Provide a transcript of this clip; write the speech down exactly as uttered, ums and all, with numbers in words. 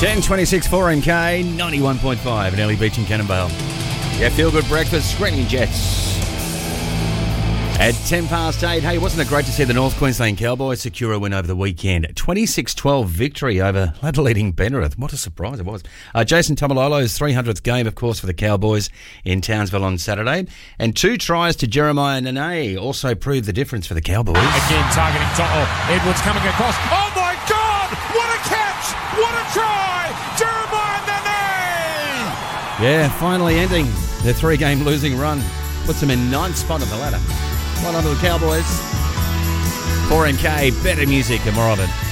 ten twenty-six four N K, ninety-one point five at Early Beach in Cannonvale. Yeah, Feel Good Breakfast, Screening Jets. At ten past eight, hey, wasn't it great to see the North Queensland Cowboys secure a win over the weekend? twenty-six twelve victory over ladder-leading Penrith. What a surprise it was. Uh, Jason Tamalolo's three hundredth game, of course, for the Cowboys in Townsville on Saturday. And two tries to Jeremiah Nene also proved the difference for the Cowboys. Again, targeting Toto. Edwards coming across. Oh, my God! What a catch! What a try! Jeremiah Nene! Yeah, finally ending their three-game losing run. Puts them in ninth spot on the ladder. Well done to the Cowboys. four N K, better music and more of it.